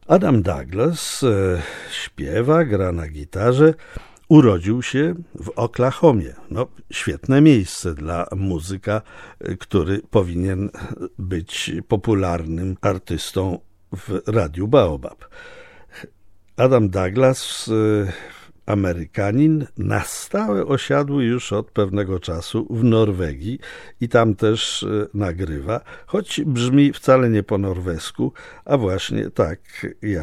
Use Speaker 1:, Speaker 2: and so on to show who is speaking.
Speaker 1: Adam Douglas śpiewa, gra na gitarze. Urodził się w Oklahomie. Świetne miejsce dla muzyka, który powinien być popularnym artystą w Radiu Baobab. Adam Douglas, Amerykanin, na stałe osiadły już od pewnego czasu w Norwegii i tam też nagrywa, choć brzmi wcale nie po norwesku, a właśnie tak jak